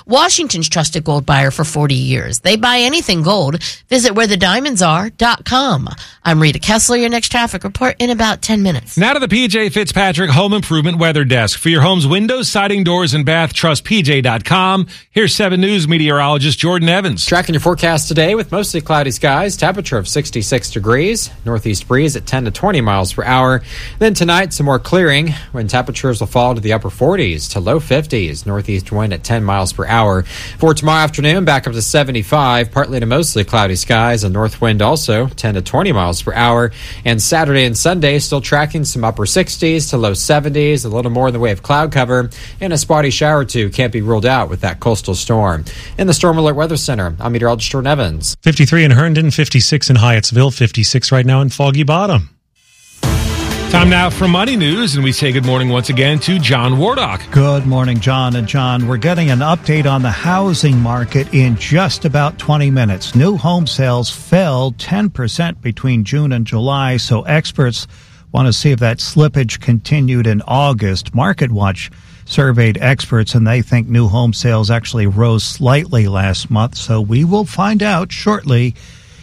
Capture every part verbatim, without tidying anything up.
Washington's trusted gold buyer for forty years. They buy anything gold. Visit where the diamonds are dot com. I'm Rita Kessler, your next traffic report in about ten minutes. Now to the P J Fitzpatrick Home Improvement Weather Desk. For your home's windows, siding, doors, and bath, trust P J dot com. Here's seven News meteorologist Jordan Evans. Tracking your forecast today with mostly cloudy skies, temperature of sixty-six degrees, northeast breeze at ten to twenty miles per hour. Then tonight, some more clearing when temperatures will fall to the upper forties to low fifties, northeast wind at ten miles per hour. For tomorrow afternoon, back up to seventy-five, partly to mostly cloudy skies, and north wind also ten to twenty miles per hour. And Saturday and Sunday, still tracking some upper sixties to low seventies, a little more in the way of cloud cover, and a spotty shower or two can't be ruled out with that coastal storm. In the Storm Alert Weather Center, I'm meteorologist Jordan Evans. fifty-three in Herndon, fifty-six in Hyattsville, fifty-six right now in Foggy Bottom. Time now for Money News, and we say good morning once again to John Wardock. Good morning, John and John. We're getting an update on the housing market in just about twenty minutes. New home sales fell ten percent between June and July, so experts want to see if that slippage continued in August. MarketWatch surveyed experts, and they think new home sales actually rose slightly last month, so we will find out shortly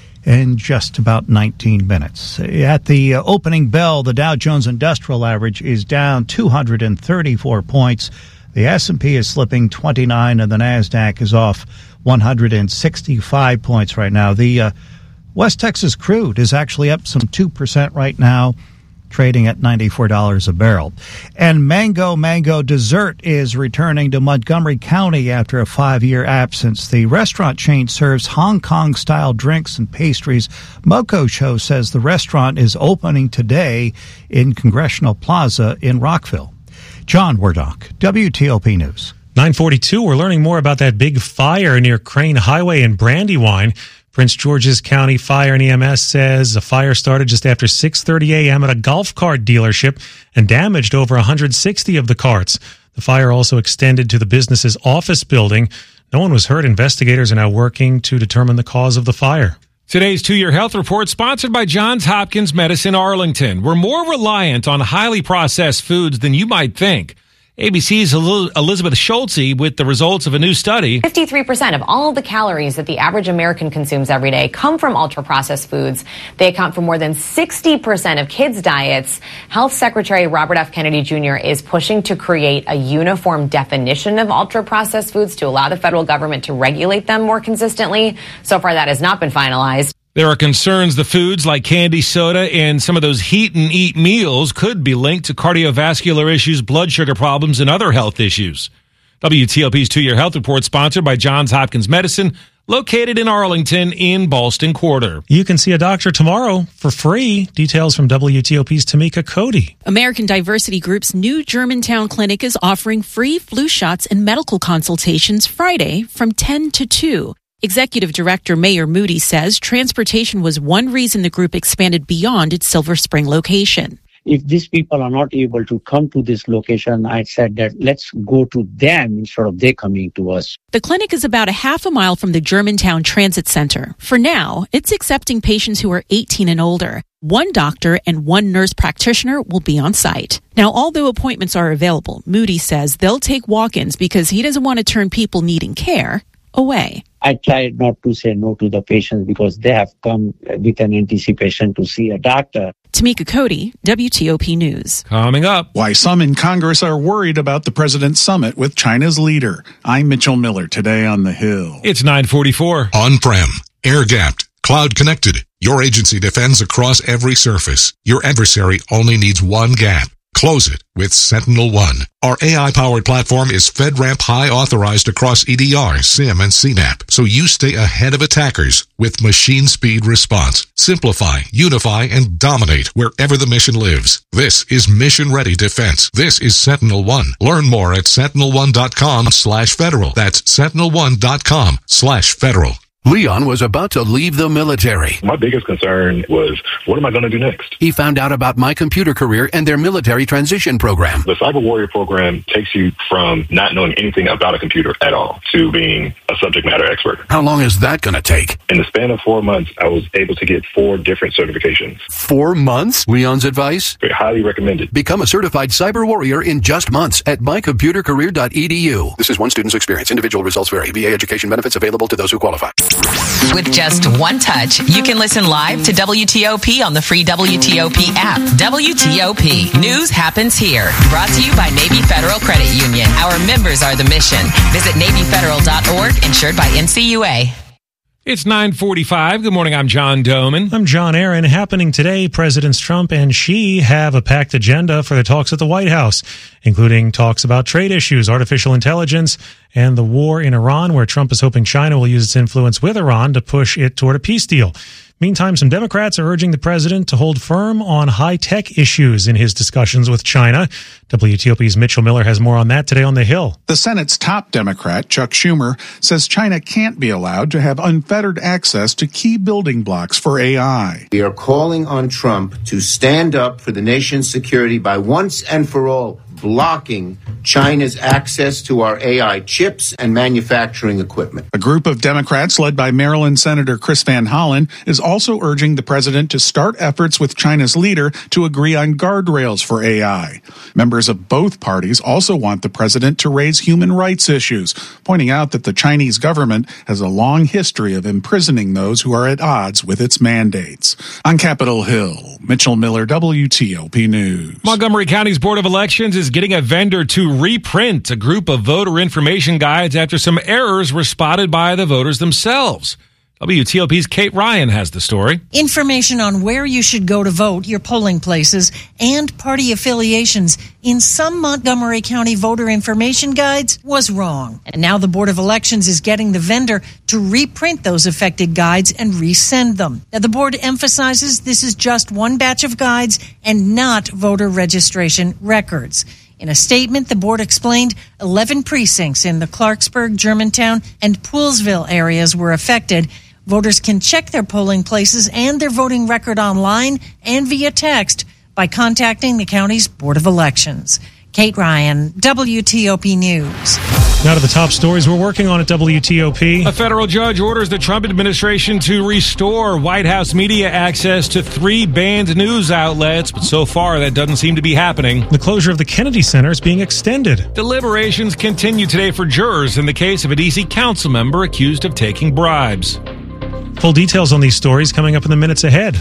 in just about nineteen minutes. At the uh, opening bell, the Dow Jones Industrial Average is down two hundred thirty-four points. The S and P is slipping twenty-nine, and the NASDAQ is off one hundred sixty-five points right now. The uh, West Texas crude is actually up some two percent right now, trading at ninety-four dollars a barrel. And Mango Mango Dessert is returning to Montgomery County after a five-year absence. The restaurant chain serves Hong Kong-style drinks and pastries. Moco Show says the restaurant is opening today in Congressional Plaza in Rockville. John Wardock, W T O P News. nine forty-two, we're learning more about that big fire near Crane Highway in Brandywine. Prince George's County Fire and E M S says a fire started just after six thirty a.m. at a golf cart dealership and damaged over one hundred sixty of the carts. The fire also extended to the business's office building. No one was hurt. Investigators are now working to determine the cause of the fire. Today's two-year health report sponsored by Johns Hopkins Medicine Arlington. We're more reliant on highly processed foods than you might think. A B C's Elizabeth Schulze with the results of a new study. fifty-three percent of all of the calories that the average American consumes every day come from ultra-processed foods. They account for more than sixty percent of kids' diets. Health Secretary Robert F. Kennedy Junior is pushing to create a uniform definition of ultra-processed foods to allow the federal government to regulate them more consistently. So far, that has not been finalized. There are concerns the foods like candy, soda, and some of those heat-and-eat meals could be linked to cardiovascular issues, blood sugar problems, and other health issues. W T O P's two-year health report sponsored by Johns Hopkins Medicine, located in Arlington in Ballston Quarter. You can see a doctor tomorrow for free. Details from W T O P's Tamika Cody. American Diversity Group's new Germantown clinic is offering free flu shots and medical consultations Friday from ten to two. Executive Director Mayor Moody says transportation was one reason the group expanded beyond its Silver Spring location. If these people are not able to come to this location, I said that let's go to them instead of they coming to us. The clinic is about a half a mile from the Germantown Transit Center. For now, it's accepting patients who are eighteen and older. One doctor and one nurse practitioner will be on site. Now, although appointments are available, Moody says they'll take walk-ins because he doesn't want to turn people needing care away. I try not to say no to the patients because they have come with an anticipation to see a doctor. Tamika Cody, W T O P News. Coming up, why some in Congress are worried about the president's summit with China's leader. I'm Mitchell Miller, today on The Hill. It's nine forty-four. On-prem, air-gapped, cloud-connected. Your agency defends across every surface. Your adversary only needs one gap. Close it with Sentinel One. Our A I-powered platform is FedRAMP High authorized across E D R, SIM, and C NAP, so you stay ahead of attackers with machine speed response. Simplify, unify, and dominate wherever the mission lives. This is mission-ready defense. This is Sentinel One. Learn more at sentinel one dot com slash federal. That's sentinel one dot com slash federal. Leon was about to leave the military. My biggest concern was, what am I going to do next? He found out about My Computer Career and their military transition program. The Cyber Warrior program takes you from not knowing anything about a computer at all to being a subject matter expert. How long is that going to take? In the span of four months, I was able to get four different certifications. Four months? Leon's advice? Very highly recommended. Become a certified cyber warrior in just months at my computer career dot e d u. This is one student's experience. Individual results vary. V A education benefits available to those who qualify. With just one touch, you can listen live to W T O P on the free W T O P app. W T O P. News happens here. Brought to you by Navy Federal Credit Union. Our members are the mission. Visit navy federal dot org, insured by N C U A. It's nine forty-five. Good morning. I'm John Doman. I'm John Aaron. Happening today, Presidents Trump and Xi have a packed agenda for the talks at the White House, including talks about trade issues, artificial intelligence, and the war in Iran, where Trump is hoping China will use its influence with Iran to push it toward a peace deal. Meantime, some Democrats are urging the president to hold firm on high-tech issues in his discussions with China. W T O P's Mitchell Miller has more on that today on The Hill. The Senate's top Democrat, Chuck Schumer, says China can't be allowed to have unfettered access to key building blocks for A I. We are calling on Trump to stand up for the nation's security by once and for all blocking China's access to our A I chips and manufacturing equipment. A group of Democrats led by Maryland Senator Chris Van Hollen is also urging the president to start efforts with China's leader to agree on guardrails for A I. Members of both parties also want the president to raise human rights issues, pointing out that the Chinese government has a long history of imprisoning those who are at odds with its mandates. On Capitol Hill, Mitchell Miller, W T O P News. Montgomery County's Board of Elections is getting a vendor to reprint a group of voter information guides after some errors were spotted by the voters themselves. W T O P's Kate Ryan has the story. Information on where you should go to vote, your polling places, and party affiliations in some Montgomery County voter information guides was wrong. And now the Board of Elections is getting the vendor to reprint those affected guides and resend them. Now, the board emphasizes this is just one batch of guides and not voter registration records. In a statement, the board explained eleven precincts in the Clarksburg, Germantown, and Poolesville areas were affected. Voters can check their polling places and their voting record online and via text by contacting the county's Board of Elections. Kate Ryan, W T O P News. Now to the top stories we're working on at W T O P. A federal judge orders the Trump administration to restore White House media access to three banned news outlets, but so far that doesn't seem to be happening. The closure of the Kennedy Center is being extended. Deliberations continue today for jurors in the case of a D C council member accused of taking bribes. Full details on these stories coming up in the minutes ahead.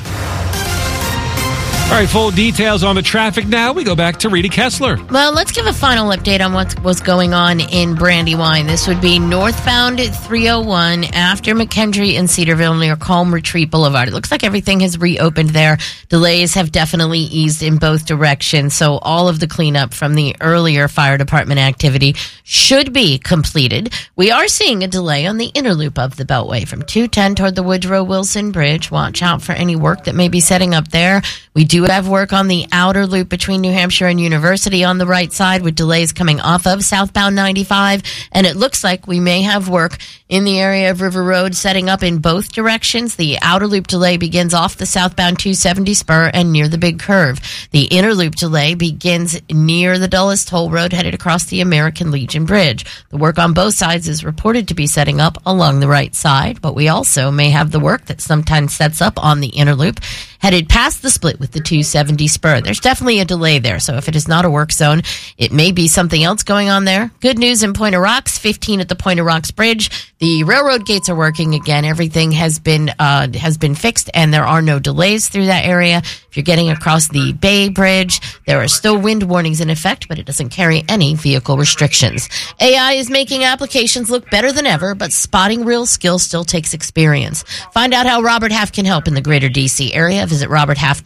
All right, full details on the traffic now. We go back to Rita Kessler. Well, let's give a final update on what was going on in Brandywine. This would be northbound at three oh one after McKendree and Cedarville near Calm Retreat Boulevard. It looks like everything has reopened there. Delays have definitely eased in both directions, so all of the cleanup from the earlier fire department activity should be completed. We are seeing a delay on the inner loop of the Beltway from two ten toward the Woodrow Wilson Bridge. Watch out for any work that may be setting up there. We do have work on the outer loop between New Hampshire and University on the right side with delays coming off of southbound ninety-five. And it looks like we may have work in the area of River Road setting up in both directions. The outer loop delay begins off the southbound two seventy spur and near the big curve. The inner loop delay begins near the Dulles Toll Road headed across the American Legion Bridge. The work on both sides is reported to be setting up along the right side, but we also may have the work that sometimes sets up on the inner loop headed past the split with the two seventy spur. There's definitely a delay there, so if it is not a work zone, it may be something else going on there. Good news in Point of Rocks, fifteen at the Point of Rocks Bridge. The railroad gates are working again. Everything has been uh, has been fixed, and there are no delays through that area. If you're getting across the Bay Bridge, there are still wind warnings in effect, but it doesn't carry any vehicle restrictions. A I is making applications look better than ever, but spotting real skill still takes experience. Find out how Robert Half can help in the greater D C area. Visit robert half dot com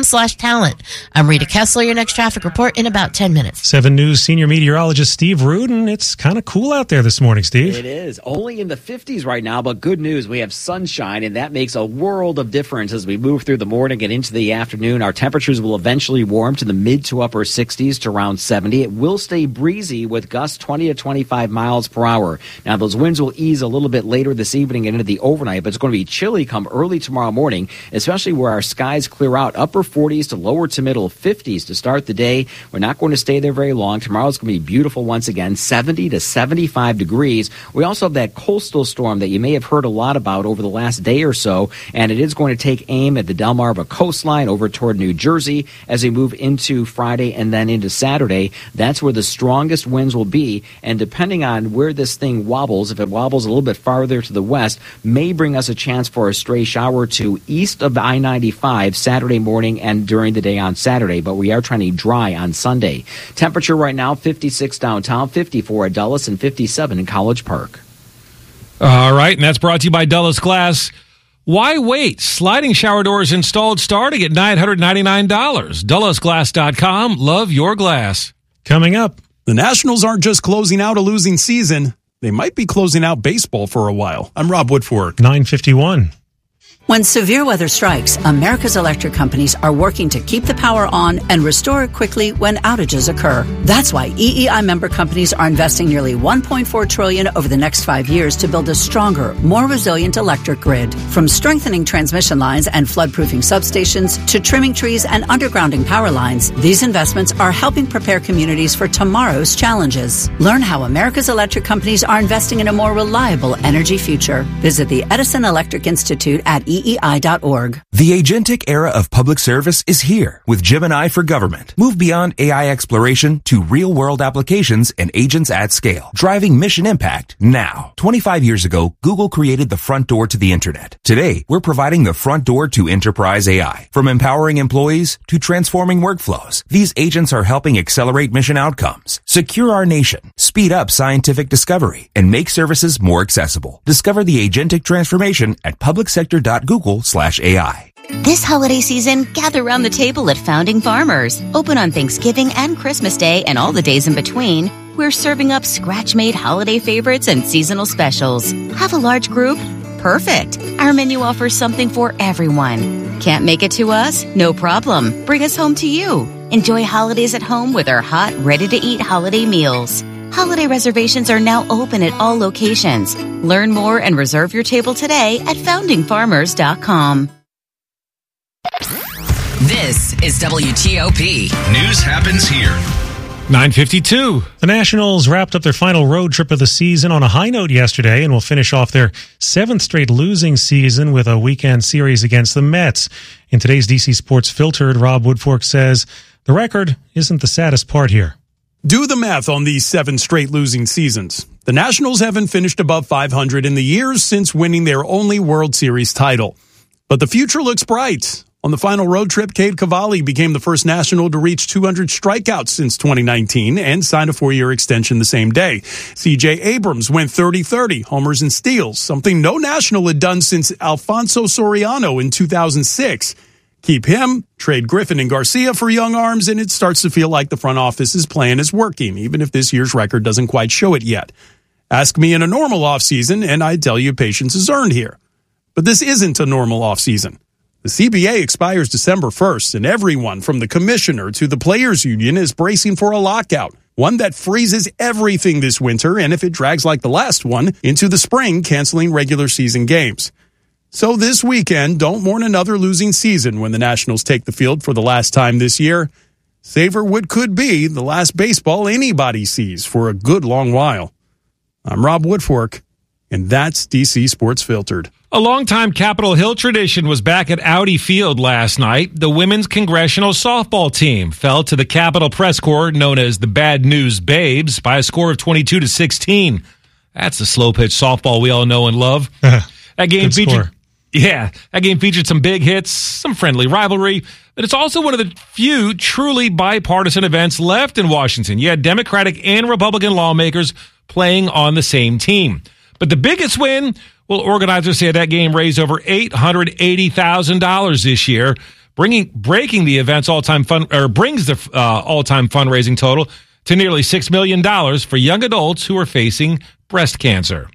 slash talent. I'm Rita Kessler, your next traffic report in about ten minutes. seven News senior meteorologist Steve Rudin. It's kind of cool out there this morning, Steve. It is. Only in the fifties right now, but good news. We have sunshine, and that makes a world of difference as we move through the morning and into the afternoon. Our temperatures will eventually warm to the mid to upper sixties to around seventy. It will stay breezy with gusts twenty to twenty-five miles per hour. Now, those winds will ease a little bit later this evening and into the overnight, but it's going to be chilly come early tomorrow morning, especially where our skies clear out. Upper forties to lower to middle fifties to start the day. We're not going to stay there very long. Tomorrow's going to be beautiful once again, seventy to seventy-five degrees. We also have that coastal storm that you may have heard a lot about over the last day or so, and it is going to take aim at the Delmarva coastline over toward New Jersey as we move into Friday and then into Saturday. That's where the strongest winds will be, and depending on where this thing wobbles, if it wobbles a little bit farther to the west, may bring us a chance for a stray shower or two east of I ninety-five Saturday morning and during the day on Saturday, but we are trying to dry on Sunday. Temperature right now, fifty-six downtown, fifty-four at Dulles, and fifty-seven in College Park. All right, and that's brought to you by Dulles Glass. Why wait? Sliding shower doors installed starting at nine hundred ninety-nine dollars. Dulles Glass dot com. Love your glass. Coming up. The Nationals aren't just closing out a losing season. They might be closing out baseball for a while. I'm Rob Woodfork. nine fifty-one. When severe weather strikes, America's electric companies are working to keep the power on and restore it quickly when outages occur. That's why E E I member companies are investing nearly one point four trillion dollars over the next five years to build a stronger, more resilient electric grid. From strengthening transmission lines and flood-proofing substations to trimming trees and undergrounding power lines, these investments are helping prepare communities for tomorrow's challenges. Learn how America's electric companies are investing in a more reliable energy future. Visit the Edison Electric Institute at E E I dot org. The agentic era of public service is here with Gemini for Government. Move beyond A I exploration to real-world applications and agents at scale, driving mission impact now. twenty-five years ago, Google created the front door to the internet. Today, we're providing the front door to enterprise A I. From empowering employees to transforming workflows, these agents are helping accelerate mission outcomes, secure our nation, speed up scientific discovery, and make services more accessible. Discover the agentic transformation at public sector dot google slash A I. This holiday season, gather around the table at Founding Farmers. Open on Thanksgiving and Christmas Day and all the days in between. We're serving up scratch-made holiday favorites and seasonal specials. Have a large group? Perfect. Our menu offers something for everyone. Can't make it to us? No problem. Bring us home to you. Enjoy holidays at home with our hot, ready-to-eat holiday meals. Holiday reservations are now open at all locations. Learn more and reserve your table today at founding farmers dot com. This is W T O P. News happens here. nine fifty-two. The Nationals wrapped up their final road trip of the season on a high note yesterday and will finish off their seventh straight losing season with a weekend series against the Mets. In today's D C Sports Filtered, Rob Woodfork says the record isn't the saddest part here. Do the math on these seven straight losing seasons. The Nationals haven't finished above five hundred in the years since winning their only World Series title. But the future looks bright. On the final road trip, Cade Cavalli became the first National to reach two hundred strikeouts since twenty nineteen and signed a four-year extension the same day. C J Abrams went thirty thirty, homers and steals, something no National had done since Alfonso Soriano in two thousand six. Keep him, trade Griffin and Garcia for young arms, and it starts to feel like the front office's plan is working, even if this year's record doesn't quite show it yet. Ask me in a normal offseason, and I'd tell you patience is earned here. But this isn't a normal offseason. The C B A expires December first, and everyone from the commissioner to the players' union is bracing for a lockout, one that freezes everything this winter, and if it drags like the last one, into the spring, canceling regular season games. So this weekend, don't mourn another losing season when the Nationals take the field for the last time this year. Savor what could be the last baseball anybody sees for a good long while. I'm Rob Woodfork, and that's D C Sports Filtered. A longtime Capitol Hill tradition was back at Audi Field last night. The women's congressional softball team fell to the Capitol Press Corps, known as the Bad News Babes, by a score of twenty-two to sixteen. That's the slow pitch softball we all know and love. That game Good featured, score. yeah, that game featured some big hits, some friendly rivalry, but it's also one of the few truly bipartisan events left in Washington. You had Democratic and Republican lawmakers playing on the same team. But the biggest win, well, organizers say that game raised over eight hundred eighty thousand dollars this year. bringing breaking the event's all-time fun or brings the uh, all-time fundraising total to nearly six million dollars for young adults who are facing breast cancer.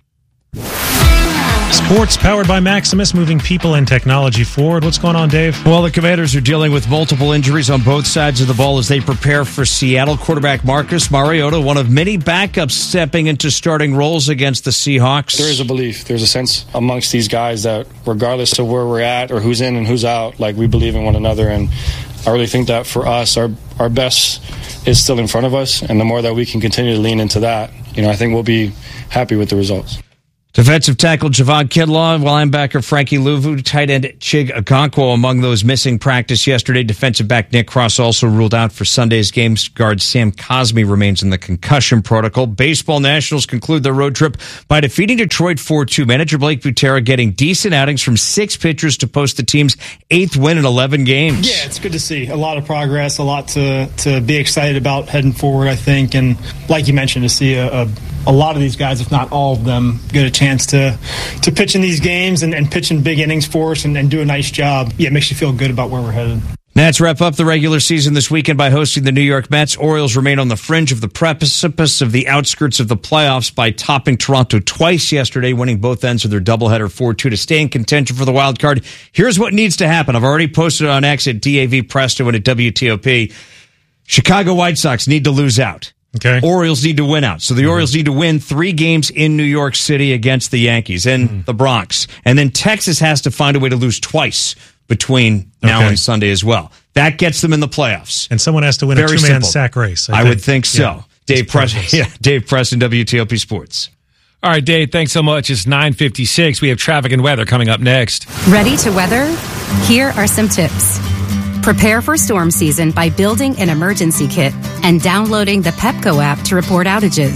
Sports powered by Maximus, moving people and technology forward. What's going on, Dave? Well, the Commanders are dealing with multiple injuries on both sides of the ball as they prepare for Seattle. Quarterback Marcus Mariota, one of many backups stepping into starting roles against the Seahawks. There is a belief, there's a sense amongst these guys that regardless of where we're at or who's in and who's out, like we believe in one another. And I really think that for us, our our best is still in front of us. And the more that we can continue to lean into that, you know, I think we'll be happy with the results. Defensive tackle Javon Kinlaw, linebacker Frankie Louvu, tight end Chig Okonkwo among those missing practice yesterday. Defensive back Nick Cross also ruled out for Sunday's games. Guard Sam Cosmi remains in the concussion protocol. Baseball Nationals conclude their road trip by defeating Detroit four two. Manager Blake Butera getting decent outings from six pitchers to post the team's eighth win in eleven games. Yeah, it's good to see. A lot of progress, a lot to, to be excited about heading forward, I think. And like you mentioned, to see a, a a lot of these guys, if not all of them, get a chance to to pitch in these games and, and pitch in big innings for us and, and do a nice job. Yeah, it makes you feel good about where we're headed. Nats wrap up the regular season this weekend by hosting the New York Mets. Orioles remain on the fringe of the precipice of the outskirts of the playoffs by topping Toronto twice yesterday, winning both ends of their doubleheader four two to stay in contention for the wild card. Here's what needs to happen. I've already posted it on X at D A V Presto and at W T O P. Chicago White Sox need to lose out. Okay. Orioles need to win out. So the mm-hmm. Orioles need to win three games in New York City against the Yankees and mm-hmm. the Bronx. And then Texas has to find a way to lose twice between now okay. and Sunday as well. That gets them in the playoffs. And someone has to win Very a two-man simple. sack race. I, I think. would think so. Yeah. Dave Preston, yeah, Dave Preston, W T O P Sports. All right, Dave, thanks so much. It's nine fifty-six. We have traffic and weather coming up next. Ready to weather? Here are some tips. Prepare for storm season by building an emergency kit and downloading the Pepco app to report outages.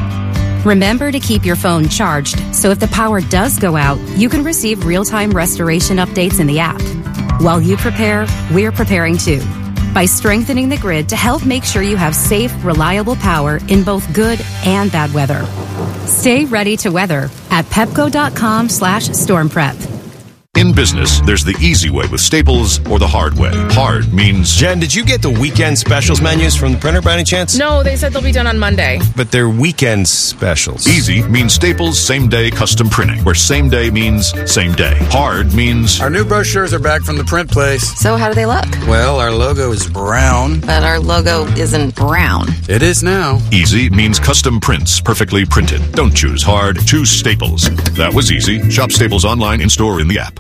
Remember to keep your phone charged so if the power does go out, you can receive real-time restoration updates in the app. While you prepare, we're preparing too, by strengthening the grid to help make sure you have safe, reliable power in both good and bad weather. Stay ready to weather at pepco.com slash storm prep. In business, there's the easy way with Staples or the hard way. Hard means... Jen, did you get the weekend specials menus from the printer by any chance? No, they said they'll be done on Monday. But they're weekend specials. Easy means Staples same-day custom printing, where same day means same day. Hard means... Our new brochures are back from the print place. So how do they look? Well, our logo is brown. But our logo isn't brown. It is now. Easy means custom prints, perfectly printed. Don't choose hard, choose Staples. That was easy. Shop Staples online, in-store, in the app.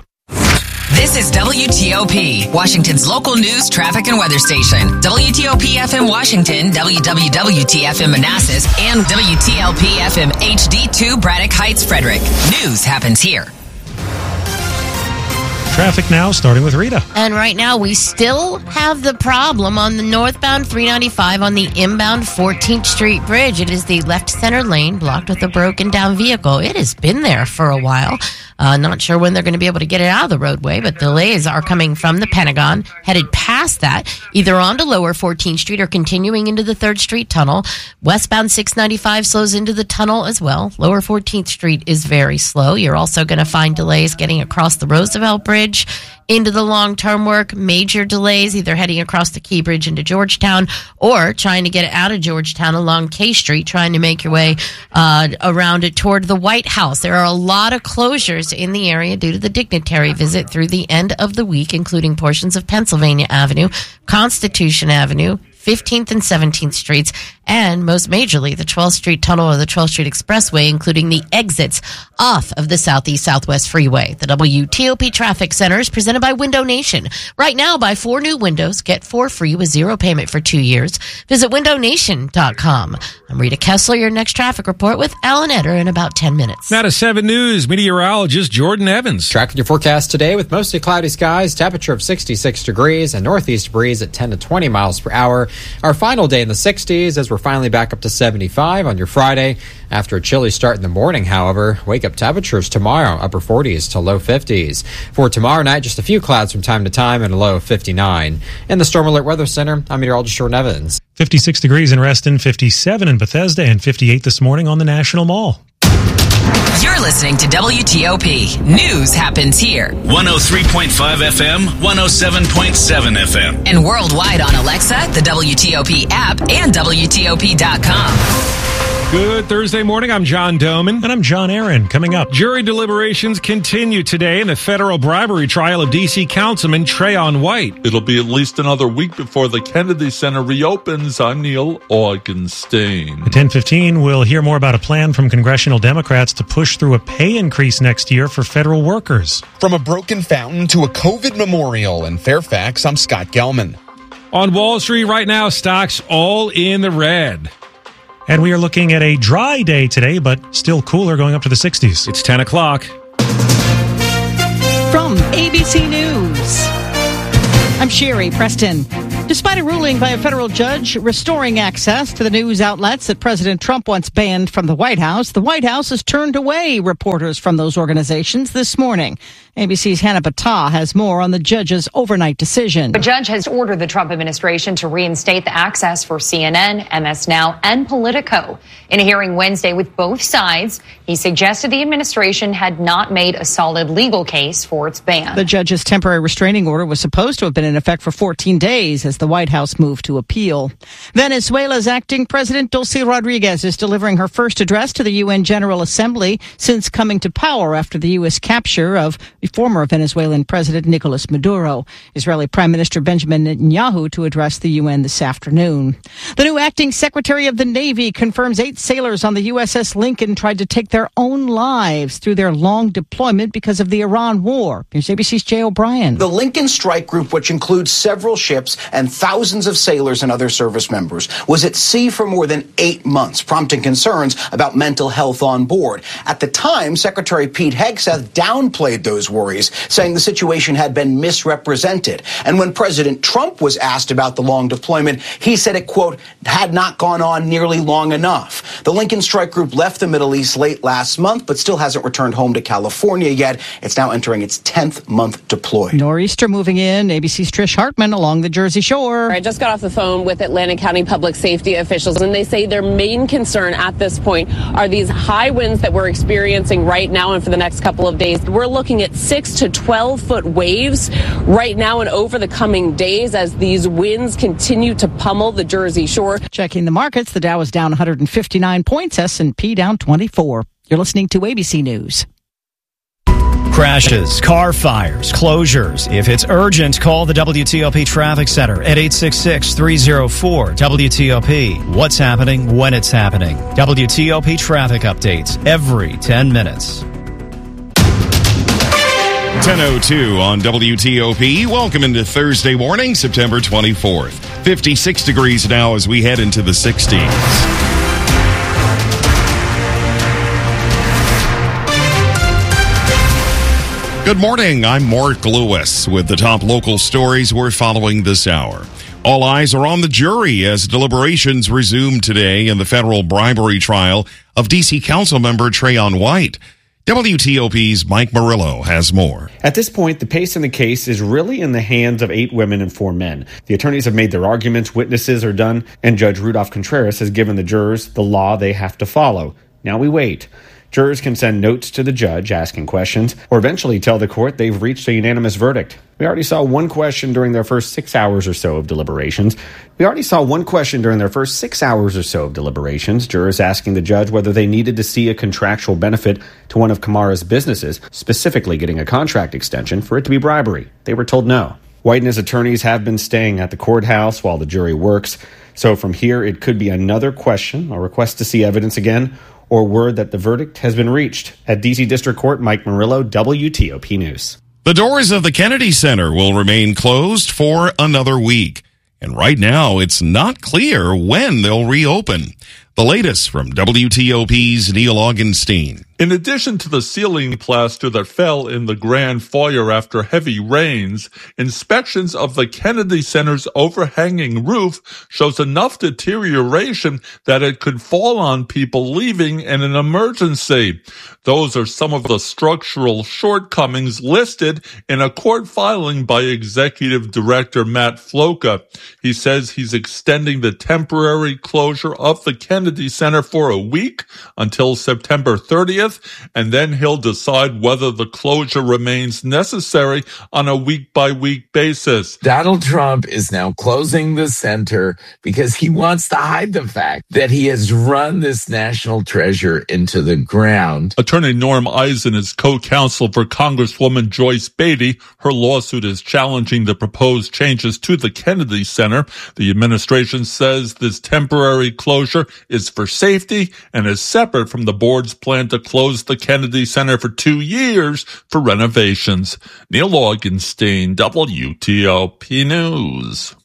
This is W T O P, Washington's local news, traffic, and weather station. W T O P F M Washington, W W W T F M Manassas, and W T L P F M H D two Braddock Heights, Frederick. News happens here. Traffic now, starting with Rita. And right now, we still have the problem on the northbound three ninety-five on the inbound fourteenth Street Bridge. It is the left center lane blocked with a broken down vehicle. It has been there for a while. Uh, not sure when they're going to be able to get it out of the roadway, but delays are coming from the Pentagon, headed past that, either onto Lower fourteenth Street or continuing into the third Street Tunnel. Westbound six ninety-five slows into the tunnel as well. Lower fourteenth Street is very slow. You're also going to find delays getting across the Roosevelt Bridge into the long-term work. Major delays either heading across the Key Bridge into Georgetown or trying to get out of Georgetown along K Street, trying to make your way uh, around it toward the White House. There are a lot of closures in the area due to the dignitary visit through the end of the week, including portions of Pennsylvania Avenue, Constitution Avenue, fifteenth and seventeenth Streets, and most majorly, the twelfth Street Tunnel or the twelfth Street Expressway, including the exits off of the Southeast Southwest Freeway. The W T O P Traffic Center is presented by Window Nation. Right now, buy four new windows, get four free with zero payment for two years. Visit window nation dot com. I'm Rita Kessler, your next traffic report with Alan Etter in about ten minutes. Now to seven News, meteorologist Jordan Evans. Tracking your forecast today with mostly cloudy skies, temperature of sixty-six degrees, and northeast breeze at ten to twenty miles per hour. Our final day in the sixties as we're finally back up to seventy-five on your Friday. After a chilly start in the morning, however, wake-up temperatures tomorrow, upper forties to low fifties. For tomorrow night, just a few clouds from time to time and a low of fifty-nine. In the Storm Alert Weather Center, I'm meteorologist Jordan Evans. fifty-six degrees in Reston, fifty-seven in Bethesda, and fifty-eight this morning on the National Mall. You're listening to W T O P. News happens here. one oh three point five F M, one oh seven point seven F M. And worldwide on Alexa, the W T O P app, and W T O P dot com. Good Thursday morning. I'm John Doman. And I'm John Aaron. Coming up, jury deliberations continue today in the federal bribery trial of D C Councilman Trayon White. It'll be at least another week before the Kennedy Center reopens. I'm Neil Augenstein. At ten fifteen, we'll hear more about a plan from congressional Democrats to push through a pay increase next year for federal workers. From a broken fountain to a COVID memorial in Fairfax, I'm Scott Gelman. On Wall Street right now, stocks all in the red. And we are looking at a dry day today, but still cooler, going up to the sixties. It's ten o'clock. From A B C News, I'm Sherry Preston. Despite a ruling by a federal judge restoring access to the news outlets that President Trump once banned from the White House, the White House has turned away reporters from those organizations this morning. A B C's Hannah Battah has more on the judge's overnight decision. The judge has ordered the Trump administration to reinstate the access for C N N, M S Now, and Politico. In a hearing Wednesday with both sides, he suggested the administration had not made a solid legal case for its ban. The judge's temporary restraining order was supposed to have been in effect for fourteen days as the White House moved to appeal. Venezuela's acting President Dulce Rodriguez is delivering her first address to the U N General Assembly since coming to power after the U S capture of former Venezuelan President Nicolas Maduro. Israeli Prime Minister Benjamin Netanyahu to address the U N this afternoon. The new acting Secretary of the Navy confirms eight sailors on the U S S Lincoln tried to take their own lives through their long deployment because of the Iran war. Here's A B C's Jay O'Brien. The Lincoln Strike Group, which includes several ships and thousands of sailors and other service members, was at sea for more than eight months, prompting concerns about mental health on board. At the time, Secretary Pete Hegseth downplayed those worries, saying the situation had been misrepresented. And when President Trump was asked about the long deployment, he said it, quote, had not gone on nearly long enough. The Lincoln Strike Group left the Middle East late last month, but still hasn't returned home to California yet. It's now entering its tenth month deployed. Nor'easter moving in. A B C's Trish Hartman along the Jersey Shore. I just got off the phone with Atlantic County public safety officials, and they say their main concern at this point are these high winds that we're experiencing right now and for the next couple of days. We're looking at six to twelve foot waves right now and over the coming days as these winds continue to pummel the Jersey Shore. Checking the markets, the Dow is down one hundred fifty-nine points, S and P down twenty-four. You're listening to A B C News. Crashes, car fires, closures. If it's urgent, call the W T O P Traffic Center at eight six six, three oh four, W T O P. What's happening when it's happening. W T O P traffic updates every ten minutes. ten oh two on W T O P. Welcome into Thursday morning, September twenty-fourth. fifty-six degrees now as we head into the sixties. Good morning. I'm Mark Lewis with the top local stories we're following this hour. All eyes are on the jury as deliberations resume today in the federal bribery trial of D C Councilmember Trayon White. W T O P's Mike Murillo has more. At this point, the pace in the case is really in the hands of eight women and four men. The attorneys have made their arguments, witnesses are done, and Judge Rudolph Contreras has given the jurors the law they have to follow. Now we wait. Jurors can send notes to the judge asking questions, or eventually tell the court they've reached a unanimous verdict. We already saw one question during their first six hours or so of deliberations. We already saw one question during their first six hours or so of deliberations, jurors asking the judge whether they needed to see a contractual benefit to one of Kamara's businesses, specifically getting a contract extension for it to be bribery. They were told no. White and his attorneys have been staying at the courthouse while the jury works, so from here it could be another question, a request to see evidence again, or word that the verdict has been reached. At D C District Court, Mike Murillo, W T O P News. The doors of the Kennedy Center will remain closed for another week. And right now, it's not clear when they'll reopen. The latest from W T O P's Neil Augenstein. In addition to the ceiling plaster that fell in the grand foyer after heavy rains, inspections of the Kennedy Center's overhanging roof shows enough deterioration that it could fall on people leaving in an emergency. Those are some of the structural shortcomings listed in a court filing by Executive Director Matt Floca. He says he's extending the temporary closure of the Kennedy Center for a week until September thirtieth. twentieth, and then he'll decide whether the closure remains necessary on a week-by-week basis. Donald Trump is now closing the center because he wants to hide the fact that he has run this national treasure into the ground. Attorney Norm Eisen is co-counsel for Congresswoman Joyce Beatty. Her lawsuit is challenging the proposed changes to the Kennedy Center. The administration says this temporary closure is for safety and is separate from the board's plan to close the Kennedy Center for two years for renovations. Neil Augenstein, W T O P News.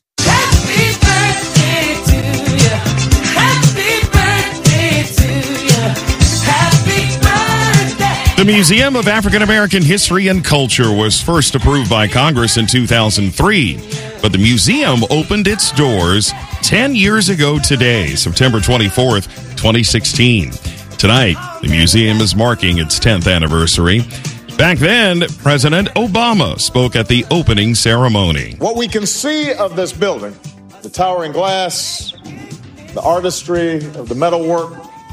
The Museum of African American History and Culture was first approved by Congress in two thousand three, but the museum opened its doors ten years ago today, September twenty-fourth, twenty sixteen. Tonight, the museum is marking its tenth anniversary. Back then, President Obama spoke at the opening ceremony. What we can see of this building, the towering glass, the artistry of the metalwork,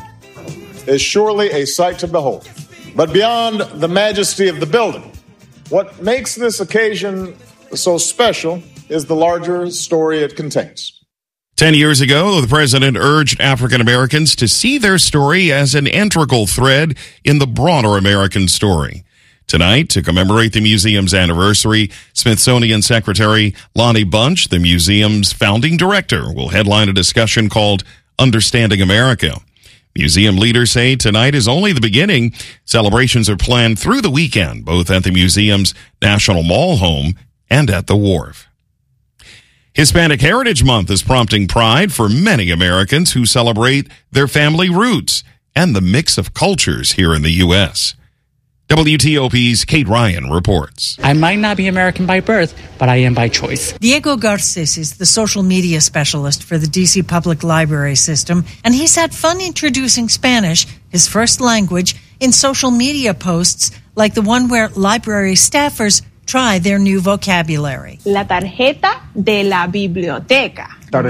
is surely a sight to behold. But beyond the majesty of the building, what makes this occasion so special is the larger story it contains. Ten years ago, the president urged African Americans to see their story as an integral thread in the broader American story. Tonight, to commemorate the museum's anniversary, Smithsonian Secretary Lonnie Bunch, the museum's founding director, will headline a discussion called Understanding America. Museum leaders say tonight is only the beginning. Celebrations are planned through the weekend, both at the museum's National Mall home and at the Wharf. Hispanic Heritage Month is prompting pride for many Americans who celebrate their family roots and the mix of cultures here in the U S W T O P's Kate Ryan reports. I might not be American by birth, but I am by choice. Diego Garces is the social media specialist for the D C Public Library System, and he's had fun introducing Spanish, his first language, in social media posts like the one where library staffers try their new vocabulary. La tarjeta de la biblioteca.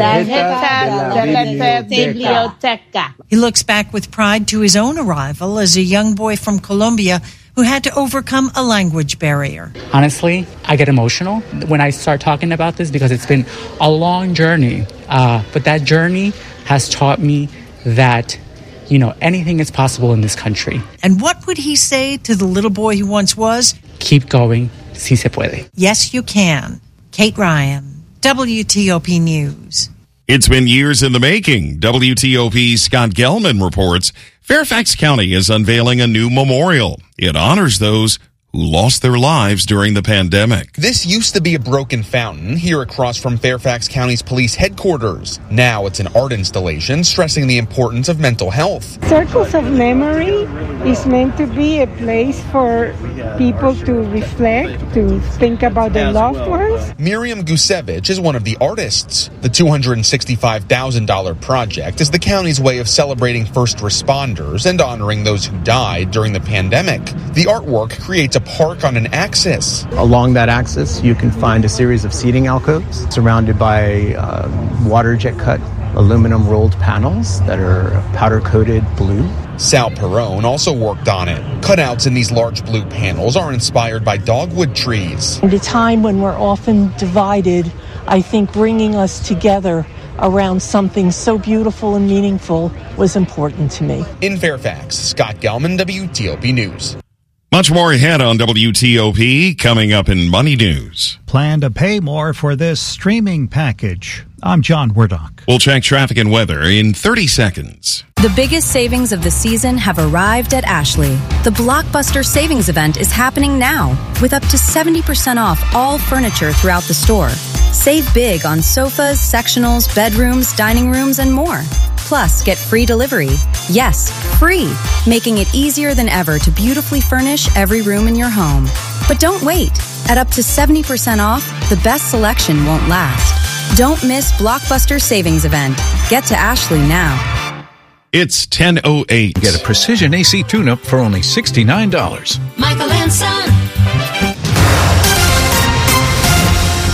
Tarjeta de la biblioteca. He looks back with pride to his own arrival as a young boy from Colombia who had to overcome a language barrier. Honestly, I get emotional when I start talking about this because it's been a long journey. Uh, but that journey has taught me that, you know, anything is possible in this country. And what would he say to the little boy who once was? Keep going. Si se puede. Yes, you can. Kate Ryan, W T O P News. It's been years in the making. W T O P's Scott Gelman reports Fairfax County is unveiling a new memorial. It honors those who lost their lives during the pandemic. This used to be a broken fountain here across from Fairfax County's police headquarters. Now it's an art installation stressing the importance of mental health. Circles of Memory is meant to be a place for people to reflect, to think about their loved ones. Miriam Gusevich is one of the artists. The two hundred sixty-five thousand dollars project is the county's way of celebrating first responders and honoring those who died during the pandemic. The artwork creates a park on an axis. Along that axis, you can find a series of seating alcoves surrounded by uh, water jet cut aluminum rolled panels that are powder coated blue. Sal Perrone also worked on it. Cutouts in these large blue panels are inspired by dogwood trees. At a time when we're often divided, I think bringing us together around something so beautiful and meaningful was important to me. In Fairfax, Scott Gelman, W T O P News. Much more ahead on W T O P coming up in Money News. Plan to pay more for this streaming package. I'm John Werdock. We'll check traffic and weather in thirty seconds. The biggest savings of the season have arrived at Ashley. The Blockbuster Savings Event is happening now with up to seventy percent off all furniture throughout the store. Save big on sofas, sectionals, bedrooms, dining rooms, and more. Plus, get free delivery. Yes, free, making it easier than ever to beautifully furnish every room in your home. But don't wait. At up to seventy percent off, the best selection won't last. Don't miss Blockbuster Savings Event. Get to Ashley now. It's ten oh eight. Get a precision A C tune-up for only sixty-nine dollars. Michael and Son.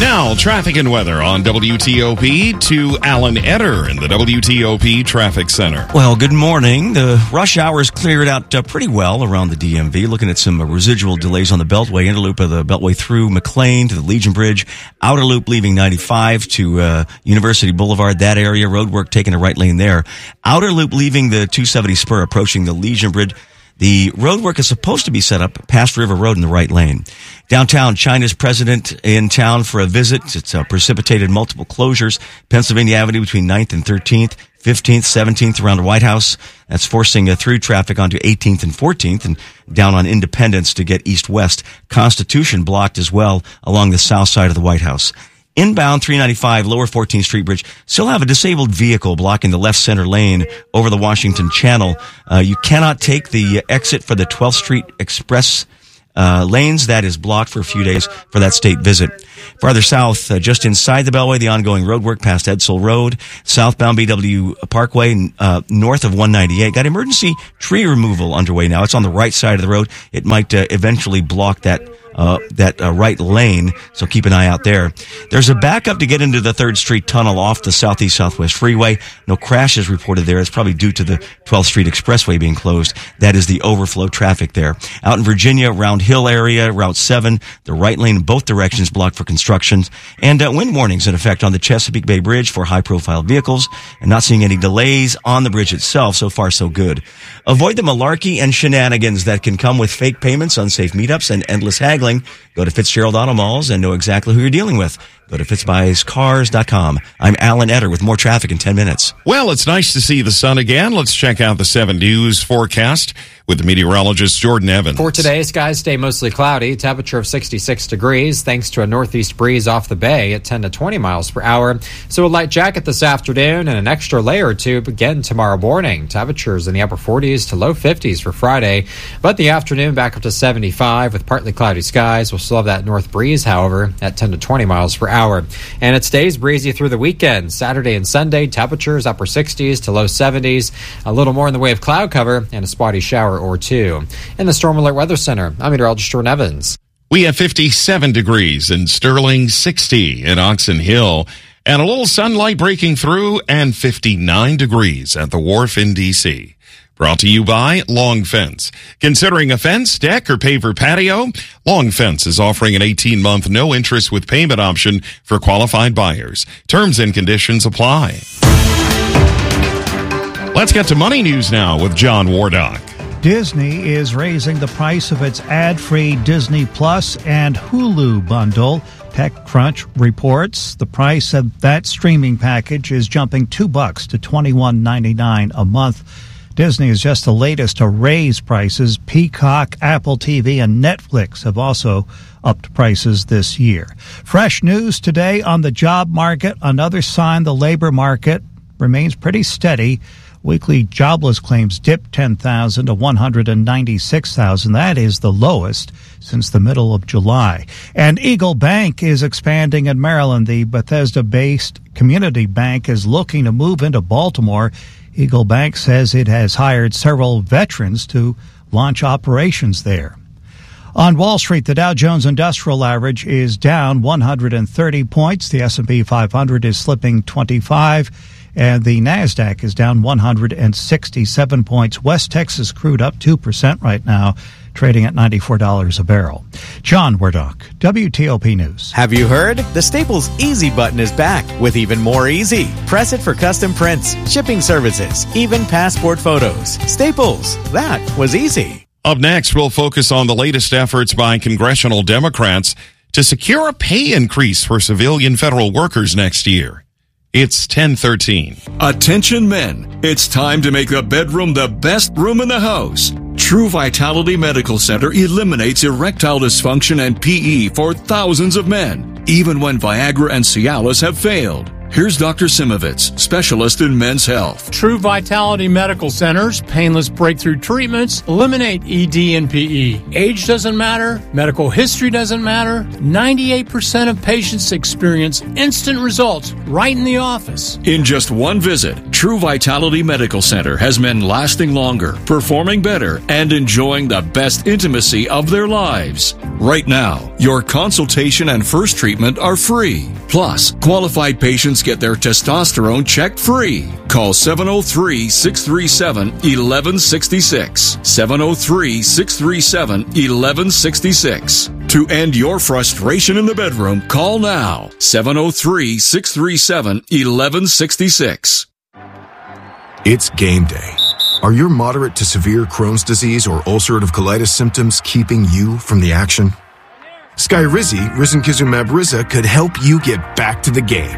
Now, traffic and weather on W T O P to Alan Etter in the W T O P Traffic Center. Well, good morning. The rush hours cleared out uh, pretty well around the D M V. Looking at some uh, residual delays on the Beltway, inner loop of the Beltway through McLean to the Legion Bridge, outer loop leaving ninety-five to uh, University Boulevard, that area, road work taking a right lane there. Outer loop leaving the two seventy spur approaching the Legion Bridge. The roadwork is supposed to be set up past River Road in the right lane. Downtown, China's president in town for a visit. It's uh, precipitated multiple closures. Pennsylvania Avenue between ninth and thirteenth, fifteenth, seventeenth around the White House. That's forcing uh, through traffic onto eighteenth and fourteenth and down on Independence to get east-west. Constitution blocked as well along the south side of the White House. Inbound three ninety-five, Lower fourteenth Street Bridge, still have a disabled vehicle blocking the left center lane over the Washington Channel. Uh, you cannot take the exit for the twelfth Street Express uh, lanes. That is blocked for a few days for that state visit. Farther south, uh, just inside the Beltway, the ongoing road work past Edsel Road, southbound B W Parkway, uh, north of one ninety-eight. Got emergency tree removal underway now. It's on the right side of the road. It might uh, eventually block that Uh, that uh, right lane, so keep an eye out there. There's a backup to get into the third Street Tunnel off the Southeast Southwest Freeway. No crashes reported there. It's probably due to the twelfth Street Expressway being closed. That is the overflow traffic there. Out in Virginia, Round Hill area, Route seven, the right lane in both directions blocked for construction. And uh, wind warnings in effect on the Chesapeake Bay Bridge for high-profile vehicles, and not seeing any delays on the bridge itself. So far, so good. Avoid the malarkey and shenanigans that can come with fake payments, unsafe meetups, and endless haggling. Go to Fitzgerald Auto Malls and know exactly who you're dealing with. Go to fitz buys cars dot com. I'm Alan Etter with more traffic in ten minutes. Well, it's nice to see the sun again. Let's check out the seven News forecast with the meteorologist Jordan Evans. For today, skies stay mostly cloudy, temperature of sixty-six degrees, thanks to a northeast breeze off the bay at ten to twenty miles per hour. So a light jacket this afternoon and an extra layer or two again tomorrow morning. Temperatures in the upper forties to low fifties for Friday, but the afternoon back up to seventy-five with partly cloudy skies. We'll still have that north breeze, however, at ten to twenty miles per hour. And it stays breezy through the weekend. Saturday and Sunday, temperatures upper sixties to low seventies, a little more in the way of cloud cover and a spotty shower or two. In the Storm Alert Weather Center, I'm meteorologist Jordan Evans. We have fifty-seven degrees in Sterling, sixty in Oxon Hill, and a little sunlight breaking through, and fifty-nine degrees at the Wharf in D C. Brought to you by Long Fence. Considering a fence, deck, or paver patio? Long Fence is offering an eighteen-month no-interest with payment option for qualified buyers. Terms and conditions apply. Let's get to money news now with John Wardock. Disney is raising the price of its ad-free Disney Plus and Hulu bundle. TechCrunch reports the price of that streaming package is jumping two bucks to twenty-one ninety-nine a month. Disney is just the latest to raise prices. Peacock, Apple T V, and Netflix have also upped prices this year. Fresh news today on the job market. Another sign the labor market remains pretty steady. Weekly jobless claims dipped ten thousand to one hundred ninety-six thousand. That is the lowest since the middle of July. And Eagle Bank is expanding in Maryland. The Bethesda-based community bank is looking to move into Baltimore. Eagle Bank says it has hired several veterans to launch operations there. On Wall Street, the Dow Jones Industrial Average is down one hundred thirty points. The S and P five hundred is slipping twenty-five, and the NASDAQ is down one hundred sixty-seven points. West Texas crude up two percent right now, trading at ninety-four dollars a barrel. John Wardock, W T O P News. Have you heard? The Staples Easy button is back with even more easy. Press it for custom prints, shipping services, even passport photos. Staples, that was easy. Up next, we'll focus on the latest efforts by congressional Democrats to secure a pay increase for civilian federal workers next year. It's ten thirteen. Attention men, it's time to make the bedroom the best room in the house. True Vitality Medical Center eliminates erectile dysfunction and P E for thousands of men, even when Viagra and Cialis have failed. Here's Doctor Simovitz, specialist in men's health. True Vitality Medical Center's painless breakthrough treatments eliminate E D and P E. Age doesn't matter. Medical history doesn't matter. ninety-eight percent of patients experience instant results right in the office. In just one visit, True Vitality Medical Center has men lasting longer, performing better, and enjoying the best intimacy of their lives. Right now, your consultation and first treatment are free. Plus, qualified patients get their testosterone checked free. Call seven oh three, six three seven, one one six six. seven oh three, six three seven, one one six six. To end your frustration in the bedroom, call now. seven oh three, six three seven, one one six six. It's game day. Are your moderate to severe Crohn's disease or ulcerative colitis symptoms keeping you from the action? Skyrizi, risankizumab Riza, could help you get back to the game.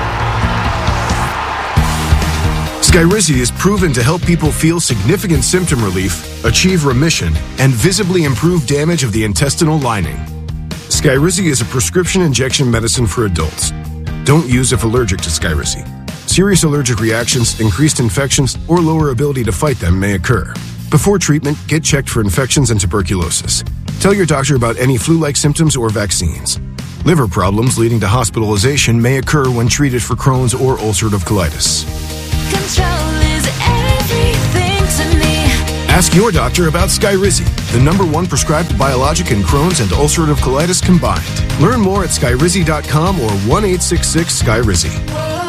Skyrizi is proven to help people feel significant symptom relief, achieve remission, and visibly improve damage of the intestinal lining. Skyrizi is a prescription injection medicine for adults. Don't use if allergic to Skyrizi. Serious allergic reactions, increased infections, or lower ability to fight them may occur. Before treatment, get checked for infections and tuberculosis. Tell your doctor about any flu-like symptoms or vaccines. Liver problems leading to hospitalization may occur when treated for Crohn's or ulcerative colitis. Control is everything to me. Ask your doctor about Skyrizi, the number one prescribed biologic in Crohn's and ulcerative colitis combined. Learn more at skyrizi dot com or one eight six six Skyrizi.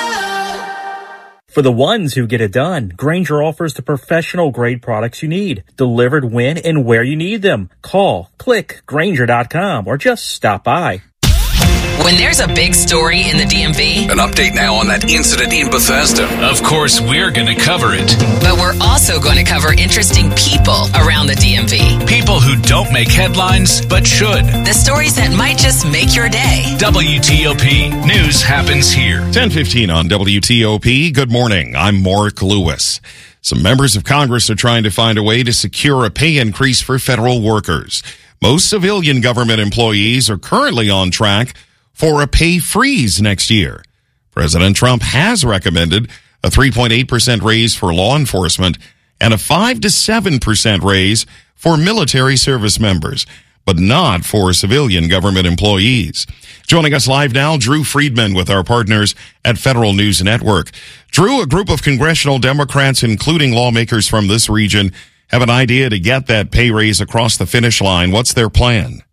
For the ones who get it done, Grainger offers the professional-grade products you need, delivered when and where you need them. Call, click, Grainger dot com, or just stop by. When there's a big story in the D M V... An update now on that incident in Bethesda. Of course, we're going to cover it. But we're also going to cover interesting people around the D M V. People who don't make headlines, but should. The stories that might just make your day. W T O P News happens here. ten fifteen on W T O P. Good morning. I'm Mark Lewis. Some members of Congress are trying to find a way to secure a pay increase for federal workers. Most civilian government employees are currently on track for a pay freeze next year. President Trump has recommended a three point eight percent raise for law enforcement and a five to seven percent raise for military service members, but not for civilian government employees. Joining us live now, Drew Friedman with our partners at Federal News Network. Drew, a group of congressional Democrats, including lawmakers from this region, have an idea to get that pay raise across the finish line. What's their plan?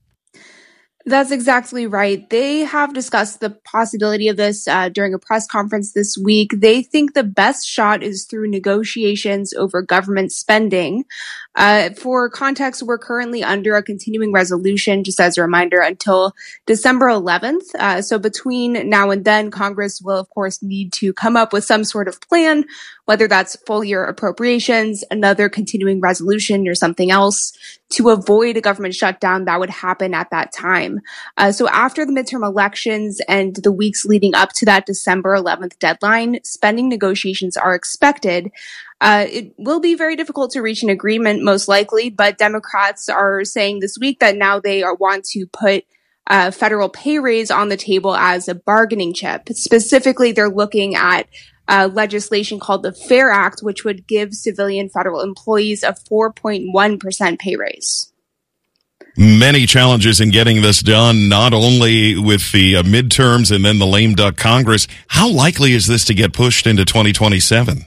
That's exactly right. They have discussed the possibility of this uh, during a press conference this week. They think the best shot is through negotiations over government spending. Uh, for context, we're currently under a continuing resolution, just as a reminder, until December eleventh. Uh, so between now and then, Congress will, of course, need to come up with some sort of plan, whether that's full year appropriations, another continuing resolution, or something else, to avoid a government shutdown that would happen at that time. Uh, so after the midterm elections and the weeks leading up to that December eleventh deadline, spending negotiations are expected. Uh, it will be very difficult to reach an agreement, most likely, but Democrats are saying this week that now they are, want to put a federal pay raise on the table as a bargaining chip. Specifically, they're looking at uh, legislation called the FAIR Act, which would give civilian federal employees a four point one percent pay raise. Many challenges in getting this done, not only with the uh, midterms and then the lame duck Congress. How likely is this to get pushed into twenty twenty-seven?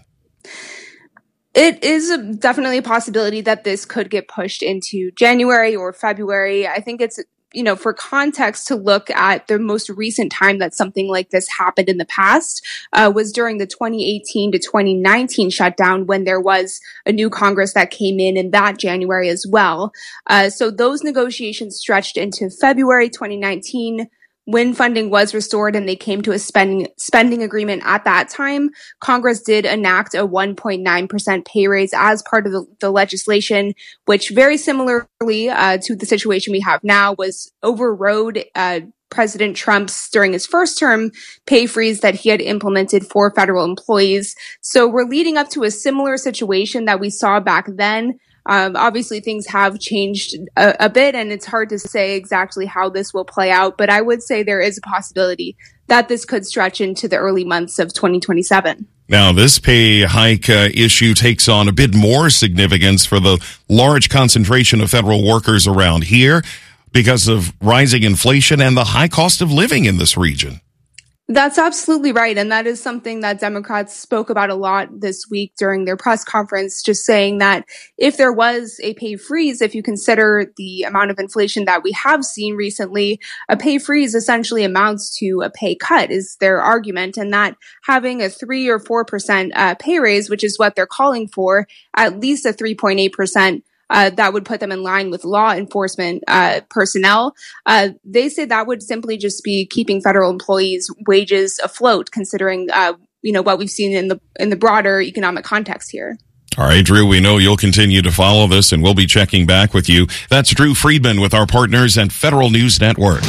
It is a, definitely a possibility that this could get pushed into January or February. I think it's, you know, for context, to look at the most recent time that something like this happened in the past uh, was during the twenty eighteen to twenty nineteen shutdown, when there was a new Congress that came in in that January as well. Uh, so those negotiations stretched into February twenty nineteen. When funding was restored and they came to a spending spending agreement at that time, Congress did enact a one point nine percent pay raise as part of the, the legislation, which very similarly uh, to the situation we have now was overrode uh, President Trump's, during his first term, pay freeze that he had implemented for federal employees. So we're leading up to a similar situation that we saw back then. Um, obviously, things have changed a, a bit, and it's hard to say exactly how this will play out. But I would say there is a possibility that this could stretch into the early months of twenty twenty-seven. Now, this pay hike uh, issue takes on a bit more significance for the large concentration of federal workers around here because of rising inflation and the high cost of living in this region. That's absolutely right. And that is something that Democrats spoke about a lot this week during their press conference, just saying that if there was a pay freeze, if you consider the amount of inflation that we have seen recently, a pay freeze essentially amounts to a pay cut, is their argument, and that having a three or four percent uh, pay raise, which is what they're calling for, at least a three point eight percent Uh, that would put them in line with law enforcement uh, personnel. Uh, they say that would simply just be keeping federal employees' wages afloat, considering uh, you know what we've seen in the in the broader economic context here. All right, Drew, we know you'll continue to follow this, and we'll be checking back with you. That's Drew Friedman with our partners at Federal News Network.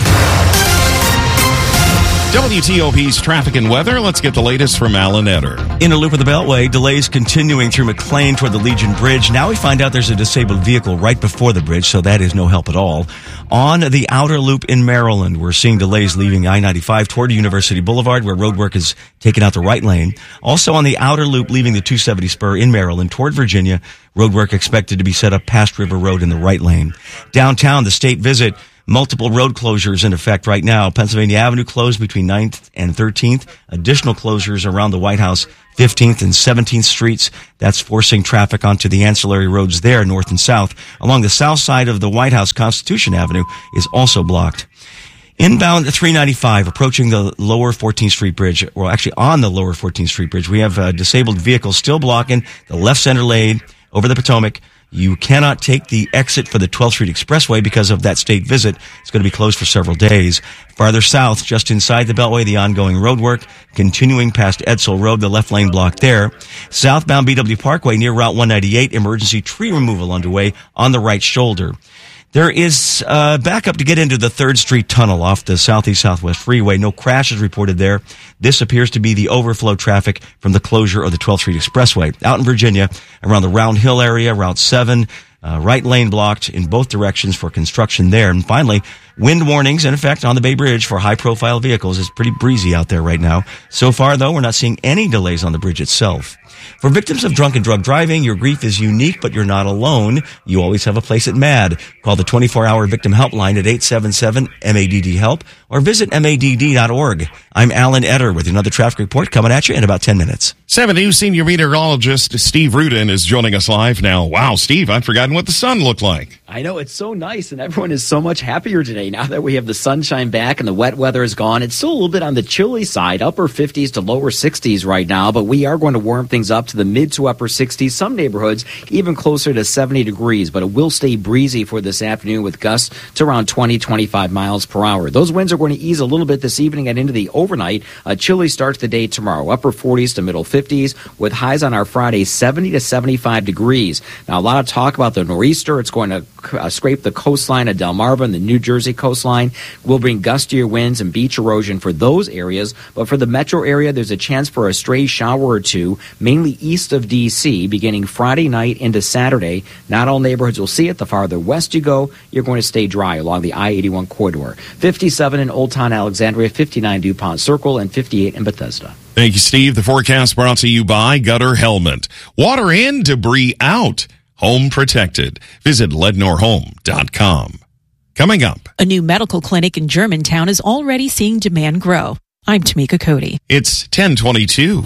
W T O P's traffic and weather. Let's get the latest from Alan Etter. In a loop of the Beltway, delays continuing through McLean toward the Legion Bridge. Now we find out there's a disabled vehicle right before the bridge, so that is no help at all. On the outer loop in Maryland, we're seeing delays leaving I ninety-five toward University Boulevard, where roadwork is taking out the right lane. Also on the outer loop leaving the two seventy spur in Maryland toward Virginia, roadwork expected to be set up past River Road in the right lane. Downtown, the state visit. Multiple road closures in effect right now. Pennsylvania Avenue closed between ninth and thirteenth. Additional closures around the White House, fifteenth and seventeenth Streets. That's forcing traffic onto the ancillary roads there, north and south. Along the south side of the White House, Constitution Avenue is also blocked. Inbound three ninety-five, approaching the lower fourteenth Street Bridge, or actually on the lower fourteenth Street Bridge, we have a disabled vehicle still blocking the left center lane over the Potomac. You cannot take the exit for the twelfth Street Expressway because of that state visit. It's going to be closed for several days. Farther south, just inside the Beltway, the ongoing road work, continuing past Edsel Road, the left lane blocked there. Southbound B W Parkway near Route one ninety-eight, emergency tree removal underway on the right shoulder. There is uh, backup to get into the third Street Tunnel off the Southeast Southwest Freeway. No crashes reported there. This appears to be the overflow traffic from the closure of the twelfth Street Expressway. Out in Virginia, around the Round Hill area, Route seven, uh, right lane blocked in both directions for construction there. And finally, wind warnings in effect on the Bay Bridge for high-profile vehicles. It's pretty breezy out there right now. So far, though, we're not seeing any delays on the bridge itself. For victims of drunk and drug driving, your grief is unique, but you're not alone. You always have a place at MADD. Call the twenty-four hour victim helpline at eight seven seven M A D D HELP or visit M A D D dot org. I'm Alan Etter with another traffic report coming at you in about ten minutes. seven News senior meteorologist Steve Rudin is joining us live now. Wow, Steve, I'd forgotten what the sun looked like. I know, it's so nice, and everyone is so much happier today now that we have the sunshine back and the wet weather is gone. It's still a little bit on the chilly side, upper fifties to lower sixties right now, but we are going to warm things up to the mid to upper sixties. Some neighborhoods even closer to seventy degrees, but it will stay breezy for this afternoon with gusts to around twenty, twenty-five miles per hour. Those winds are going to ease a little bit this evening and into the overnight. A chilly start to the day tomorrow, upper forties to middle fifties, with highs on our Friday seventy to seventy-five degrees. Now, a lot of talk about the nor'easter. It's going to uh, scrape the coastline of Delmarva and the New Jersey coastline. Will bring gustier winds and beach erosion for those areas. But for the metro area, there's a chance for a stray shower or two, mainly east of D C, beginning Friday night into Saturday. Not all neighborhoods will see it. The farther west you go, you're going to stay dry along the I eighty-one corridor. fifty-seven in Old Town Alexandria, fifty-nine DuPont Circle, and fifty-eight in Bethesda. Thank you, Steve. The forecast brought to you by Gutter Helmet. Water in, debris out. Home protected. Visit lednor home dot com. Coming up. A new medical clinic in Germantown is already seeing demand grow. I'm Tamika Cody. It's ten twenty-two.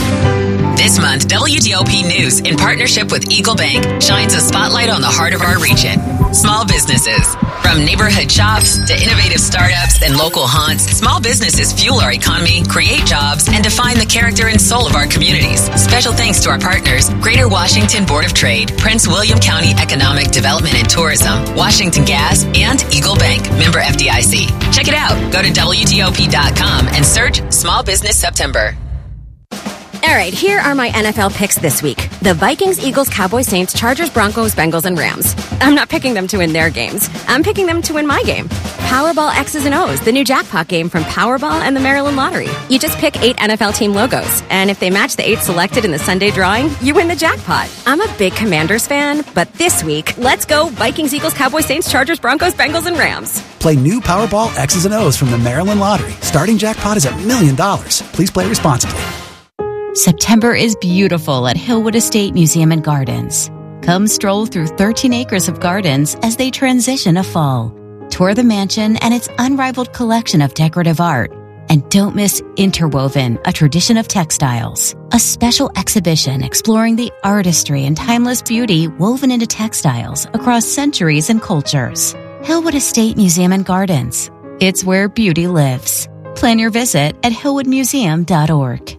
This month, W T O P News, in partnership with Eagle Bank, shines a spotlight on the heart of our region. Small businesses. From neighborhood shops to innovative startups and local haunts, small businesses fuel our economy, create jobs, and define the character and soul of our communities. Special thanks to our partners, Greater Washington Board of Trade, Prince William County Economic Development and Tourism, Washington Gas, and Eagle Bank, member F D I C. Check it out. Go to W T O P dot com and search Small Business September. All right, here are my N F L picks this week. The Vikings, Eagles, Cowboys, Saints, Chargers, Broncos, Bengals, and Rams. I'm not picking them to win their games. I'm picking them to win my game. Powerball X's and O's, the new jackpot game from Powerball and the Maryland Lottery. You just pick eight N F L team logos, and if they match the eight selected in the Sunday drawing, you win the jackpot. I'm a big Commanders fan, but this week, let's go Vikings, Eagles, Cowboys, Saints, Chargers, Broncos, Bengals, and Rams. Play new Powerball X's and O's from the Maryland Lottery. Starting jackpot is a million dollars. Please play responsibly. September is beautiful at Hillwood Estate Museum and Gardens. Come stroll through thirteen acres of gardens as they transition to fall. Tour the mansion and its unrivaled collection of decorative art, And don't miss Interwoven, a tradition of textiles, a special exhibition exploring the artistry and timeless beauty woven into textiles across centuries and cultures. Hillwood Estate Museum and Gardens. It's where beauty lives. Plan your visit at hillwood museum dot org.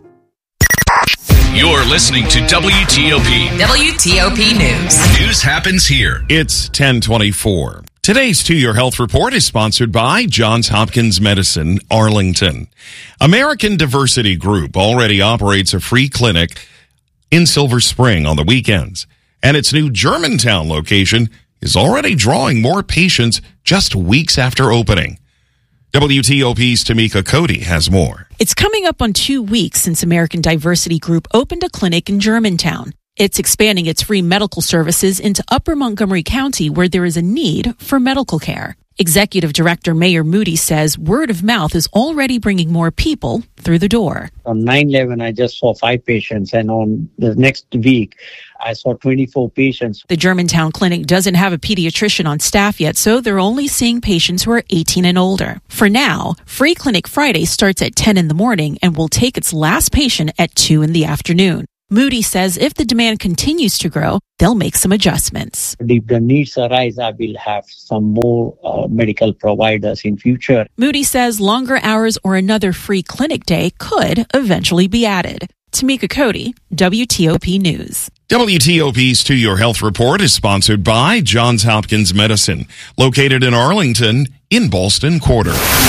You're listening to W T O P. W T O P News. News happens here. It's ten twenty-four. Today's To Your Health Report is sponsored by Johns Hopkins Medicine, Arlington. American Diversity Group already operates a free clinic in Silver Spring on the weekends, and its new Germantown location is already drawing more patients just weeks after opening. W T O P's Tamika Cody has more. It's coming up on two weeks since American Diversity Group opened a clinic in Germantown. It's expanding its free medical services into Upper Montgomery County, where there is a need for medical care. Executive Director Mayor Moody says word of mouth is already bringing more people through the door. On nine eleven, I just saw five patients, and on the next week, I saw twenty-four patients. The Germantown Clinic doesn't have a pediatrician on staff yet, so they're only seeing patients who are eighteen and older. For now, Free Clinic Friday starts at ten in the morning and will take its last patient at two in the afternoon. Moody says if the demand continues to grow, they'll make some adjustments. If the needs arise, I will have some more uh, medical providers in future. Moody says longer hours or another free clinic day could eventually be added. Tamika Cody, W T O P News. W T O P's To Your Health Report is sponsored by Johns Hopkins Medicine, located in Arlington in Ballston Quarter.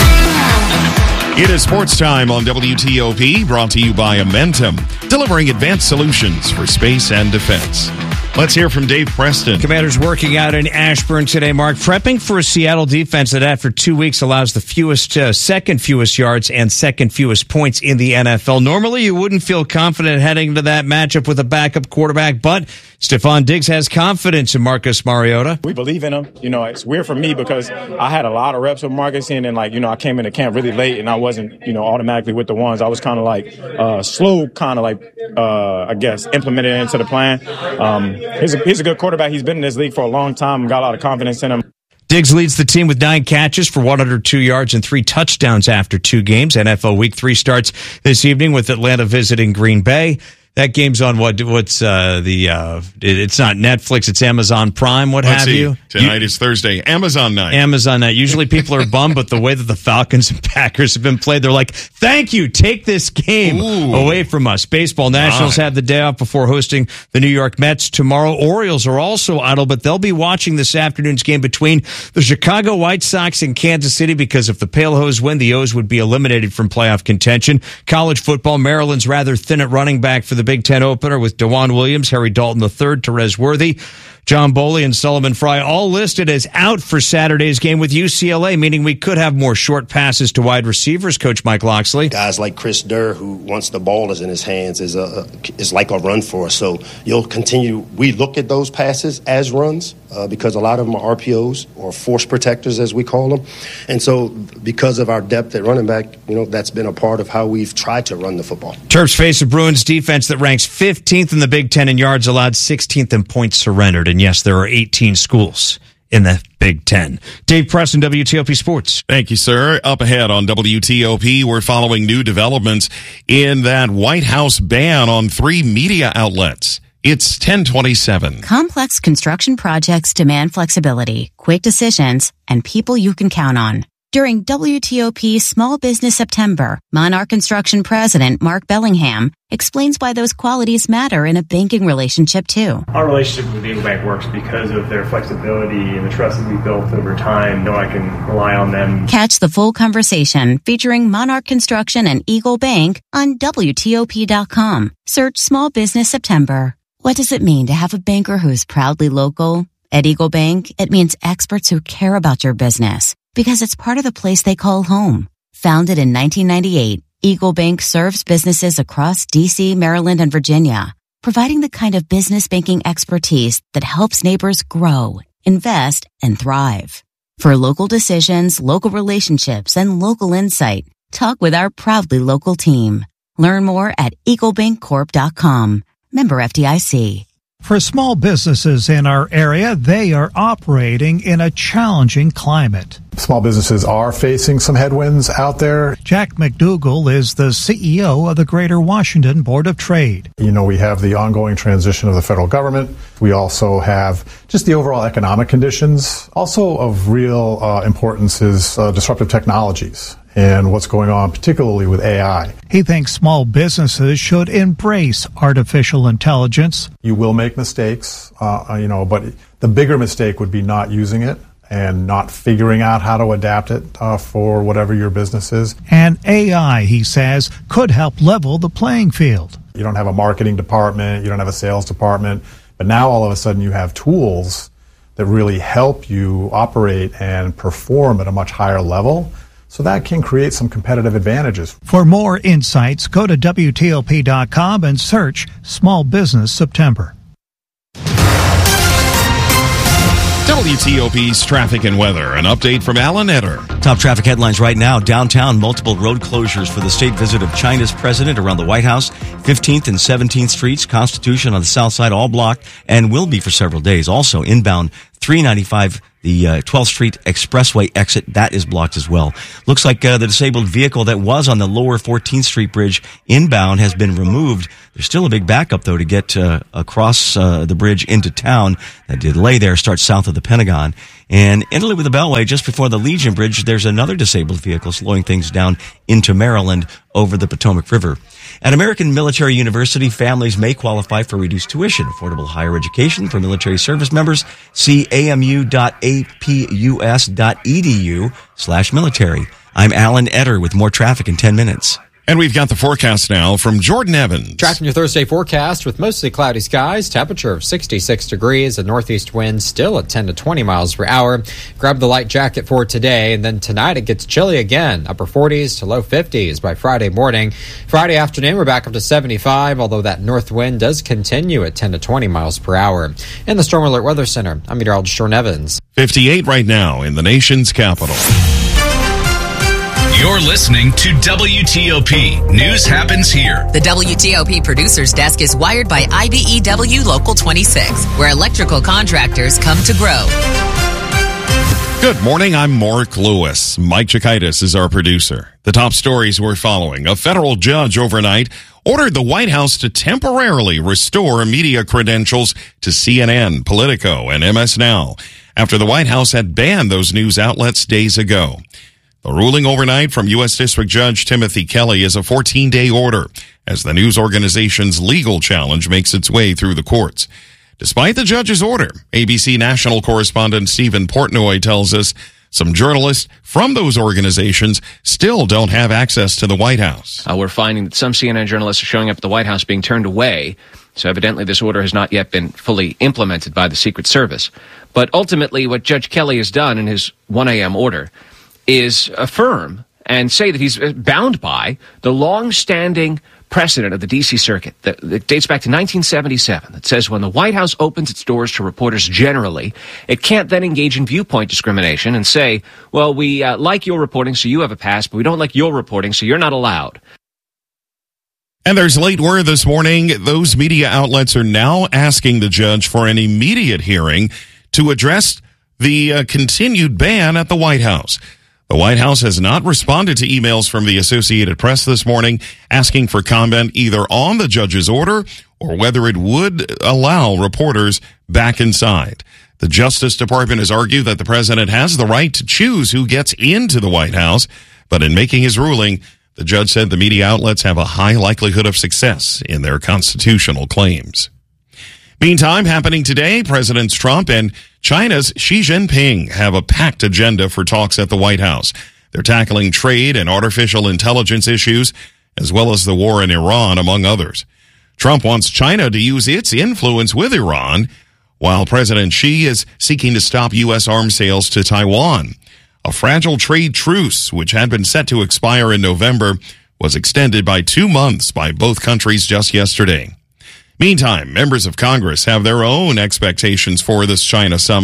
It is sports time on W T O P, brought to you by Amentum, delivering advanced solutions for space and defense. Let's hear from Dave Preston. Commanders working out in Ashburn today, Mark, prepping for a Seattle defense that after two weeks allows the fewest, uh, second fewest yards and second fewest points in the N F L. Normally, you wouldn't feel confident heading to that matchup with a backup quarterback, but Stephon Diggs has confidence in Marcus Mariota. We believe in him. You know, it's weird for me because I had a lot of reps with Marcus, and then, like, you know, I came into camp really late, and I wasn't, you know, automatically with the ones. I was kind of like uh, slow, kind of like, uh, I guess, implemented into the plan. Um, He's a, he's a good quarterback. He's been in this league for a long time. Got a lot of confidence in him. Diggs leads the team with nine catches for one hundred two yards and three touchdowns after two games. N F L Week three starts this evening with Atlanta visiting Green Bay. That game's on what? What's uh, the? Uh, it's not Netflix. It's Amazon Prime. What Let's have see. you? Tonight you, is Thursday. Amazon night. Amazon night. Usually people are bummed, but the way that the Falcons and Packers have been played, they're like, "Thank you. Take this game Ooh. away from us." Baseball Nationals right. had the day off before hosting the New York Mets tomorrow. Orioles are also idle, but they'll be watching this afternoon's game between the Chicago White Sox and Kansas City because if the Pale Hose win, the O's would be eliminated from playoff contention. College football, Maryland's rather thin at running back for the Big Ten opener with DeJuan Williams, Harry Dalton the third, Terez Worthy, John Boley, and Sullivan Fry all listed as out for Saturday's game with U C L A, meaning we could have more short passes to wide receivers, Coach Mike Loxley. Guys like Chris Durr, who once the ball is in his hands, is a is like a run for us. So you'll continue. We look at those passes as runs uh, because a lot of them are R P Os or force protectors, as we call them. And so because of our depth at running back, you know, that's been a part of how we've tried to run the football. Terps face a Bruins defense that ranks fifteenth in the Big Ten in yards allowed, sixteenth in points surrendered. And yes, there are eighteen schools in the Big Ten. Dave Preston, W T O P Sports. Thank you, sir. Up ahead on W T O P, we're following new developments in that White House ban on three media outlets. It's ten twenty-seven. Complex construction projects demand flexibility, quick decisions, and people you can count on. During W T O P Small Business September, Monarch Construction President Mark Bellingham explains why those qualities matter in a banking relationship, too. Our relationship with Eagle Bank works because of their flexibility and the trust that we built over time. I know I can rely on them. Catch the full conversation featuring Monarch Construction and Eagle Bank on W T O P dot com. Search Small Business September. What does it mean to have a banker who's proudly local? At Eagle Bank, it means experts who care about your business because it's part of the place they call home. Founded in nineteen ninety-eight, Eagle Bank serves businesses across D C, Maryland, and Virginia, providing the kind of business banking expertise that helps neighbors grow, invest, and thrive. For local decisions, local relationships, and local insight, talk with our proudly local team. Learn more at eagle bank corp dot com. Member F D I C. For small businesses in our area, they are operating in a challenging climate. Small businesses are facing some headwinds out there. Jack McDougall is the C E O of the Greater Washington Board of Trade. You know, we have the ongoing transition of the federal government. We also have just the overall economic conditions. Also of real uh, importance is uh, disruptive technologies and what's going on, particularly with A I. He thinks small businesses should embrace artificial intelligence. You will make mistakes, uh, you know, but the bigger mistake would be not using it and not figuring out how to adapt it uh, for whatever your business is. And A I, he says, could help level the playing field. You don't have a marketing department, you don't have a sales department, but now all of a sudden you have tools that really help you operate and perform at a much higher level. So that can create some competitive advantages. For more insights, go to W T O P dot com and search Small Business September. W T O P's traffic and weather. An update from Alan Etter. Top traffic headlines right now. Downtown, multiple road closures for the state visit of China's president around the White House. fifteenth and seventeenth Streets, Constitution on the south side, all blocked and will be for several days. Also inbound, three ninety-five, the uh, twelfth Street Expressway exit, that is blocked as well. Looks like uh, the disabled vehicle that was on the lower fourteenth Street bridge inbound has been removed. There's still a big backup, though, to get uh, across uh, the bridge into town. That delay there starts south of the Pentagon. And in with the Beltway, just before the Legion Bridge, there's another disabled vehicle slowing things down into Maryland over the Potomac River. At American Military University, families may qualify for reduced tuition, affordable higher education for military service members. See amu.apus.edu slash military. I'm Alan Etter with more traffic in ten minutes. And we've got the forecast now from Jordan Evans. Tracking your Thursday forecast with mostly cloudy skies, temperature of sixty-six degrees, a northeast wind still at ten to twenty miles per hour. Grab the light jacket for today, and then tonight it gets chilly again, upper forties to low fifties by Friday morning. Friday afternoon, we're back up to seventy-five, although that north wind does continue at ten to twenty miles per hour. In the Storm Alert Weather Center, I'm meteorologist Jordan Evans. fifty-eight right now in the nation's capital. You're listening to W T O P. News happens here. The W T O P producer's desk is wired by I B E W Local twenty-six, where electrical contractors come to grow. Good morning, I'm Mark Lewis. Mike Chikaitis is our producer. The top stories we're following. A federal judge overnight ordered the White House to temporarily restore media credentials to C N N, Politico, and M S Now after the White House had banned those news outlets days ago. The ruling overnight from U S District Judge Timothy Kelly is a fourteen-day order as the news organization's legal challenge makes its way through the courts. Despite the judge's order, A B C national correspondent Stephen Portnoy tells us some journalists from those organizations still don't have access to the White House. Uh, we're finding that some C N N journalists are showing up at the White House being turned away. So evidently this order has not yet been fully implemented by the Secret Service. But ultimately what Judge Kelly has done in his one a.m. order is affirm and say that he's bound by the long-standing precedent of the D C Circuit that, that dates back to nineteen seventy-seven that says when the White House opens its doors to reporters generally, it can't then engage in viewpoint discrimination and say, well, we uh, like your reporting, so you have a pass, but we don't like your reporting, so you're not allowed. And there's late word this morning. Those media outlets are now asking the judge for an immediate hearing to address the uh, continued ban at the White House. The White House has not responded to emails from the Associated Press this morning asking for comment either on the judge's order or whether it would allow reporters back inside. The Justice Department has argued that the president has the right to choose who gets into the White House, but in making his ruling, the judge said the media outlets have a high likelihood of success in their constitutional claims. Meantime, happening today, Presidents Trump and China's Xi Jinping have a packed agenda for talks at the White House. They're tackling trade and artificial intelligence issues, as well as the war in Iran, among others. Trump wants China to use its influence with Iran, while President Xi is seeking to stop U S arms sales to Taiwan. A fragile trade truce, which had been set to expire in November, was extended by two months by both countries just yesterday. Meantime, members of Congress have their own expectations for this China summit.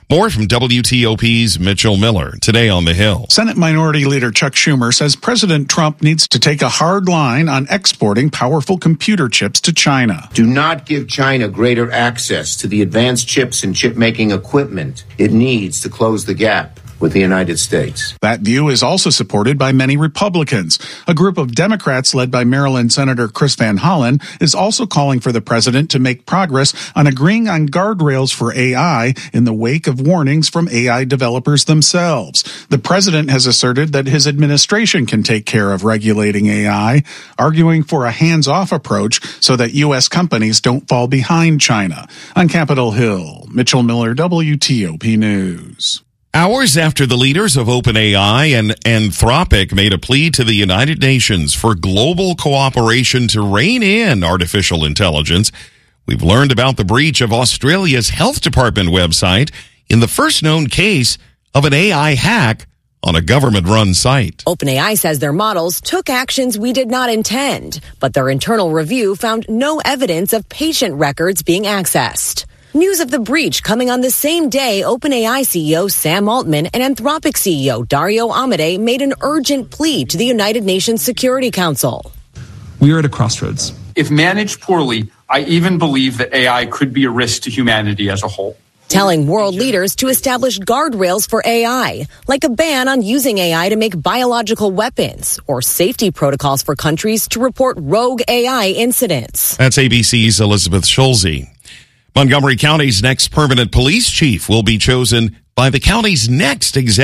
More from W T O P's Mitchell Miller today on the Hill. Senate Minority Leader Chuck Schumer says President Trump needs to take a hard line on exporting powerful computer chips to China. Do not give China greater access to the advanced chips and chip-making equipment it needs to close the gap with the United States. That view is also supported by many Republicans. A group of Democrats led by Maryland Senator Chris Van Hollen is also calling for the president to make progress on agreeing on guardrails for A I in the wake of warnings from A I developers themselves. The president has asserted that his administration can take care of regulating A I, arguing for a hands-off approach so that U S companies don't fall behind China. On Capitol Hill, Mitchell Miller, W T O P News. Hours after the leaders of OpenAI and Anthropic made a plea to the United Nations for global cooperation to rein in artificial intelligence, we've learned about the breach of Australia's health department website in the first known case of an A I hack on a government-run site. OpenAI says their models took actions we did not intend, but their internal review found no evidence of patient records being accessed. News of the breach coming on the same day OpenAI C E O Sam Altman and Anthropic C E O Dario Amodei made an urgent plea to the United Nations Security Council. We are at a crossroads. If managed poorly, I even believe that A I could be a risk to humanity as a whole. Telling world leaders to establish guardrails for A I, like a ban on using A I to make biological weapons, or safety protocols for countries to report rogue A I incidents. That's A B C's Elizabeth Schulze. Montgomery County's next permanent police chief will be chosen by the county's next executive.